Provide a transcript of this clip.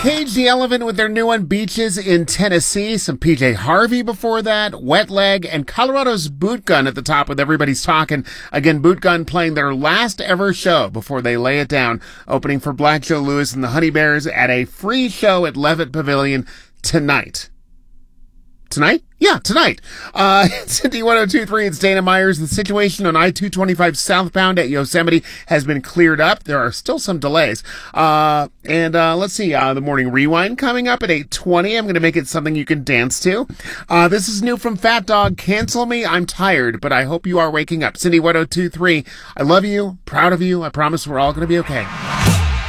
Cage the Elephant with their new one, Beaches in Tennessee. Some PJ Harvey before that, Wet Leg, and Colorado's Boot Gun at the top with Everybody's Talking. Again, Boot Gun playing their last ever show before they lay it down, opening for Black Joe Lewis and the Honey Bears at a free show at Levitt Pavilion tonight. Tonight? Yeah, tonight. It's Cindy 102.3. It's Dana Myers. The situation on I-225 southbound at Yosemite has been cleared up. There are still some delays. Let's see. The morning rewind coming up at 8:20. I'm going to make it something you can dance to. This is new from Fat Dog. Cancel Me. I'm tired, but I hope you are waking up. Cindy 102.3. I love you. Proud of you. I promise we're all going to be okay.